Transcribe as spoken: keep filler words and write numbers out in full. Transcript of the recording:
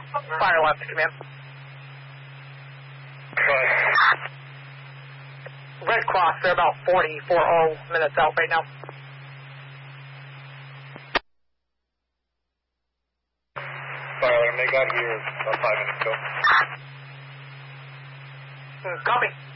Fire left, command. Red Cross, they're about forty-four oh minutes out right now. Fire, they got here about five minutes ago. Copy.